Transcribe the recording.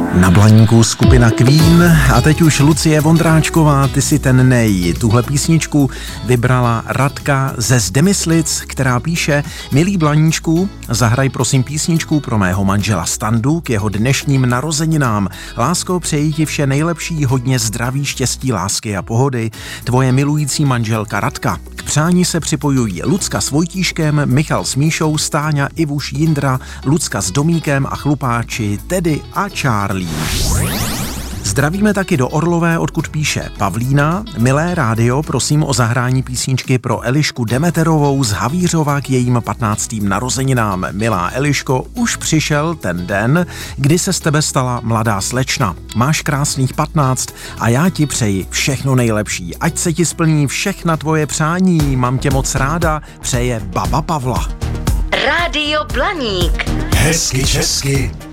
Na Blaníku skupina Queen a teď už Lucie Vondráčková, Ty si ten nej. Tuhle písničku vybrala Radka ze Zdemyslic, která píše: Milý Blaníčku, zahraj prosím písničku pro mého manžela Standu k jeho dnešním narozeninám. Lásko, přeji ti vše nejlepší, hodně zdraví, štěstí, lásky a pohody. Tvoje milující manželka Radka. K přání se připojují Lucka s Vojtíškem, Michal s Míšou, Stáňa, Ivuš, Jindra, Lucka s Domíkem a chlupáči Teddy a Charlie. Zdravíme taky do Orlové, odkud píše Pavlína. Milé rádio, prosím o zahrání písničky pro Elišku Demeterovou z Havířova k jejím 15. narozeninám. Milá Eliško, už přišel ten den, kdy se z tebe stala mladá slečna. Máš krásných 15 a já ti přeji všechno nejlepší. Ať se ti splní všechna tvoje přání. Mám tě moc ráda, přeje baba Pavla. Rádio Blaník. Hezky česky.